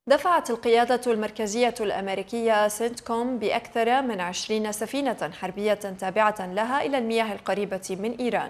دفعت القيادة المركزية الأمريكية سنتكوم بأكثر من 20 سفينة حربية تابعة لها إلى المياه القريبة من إيران،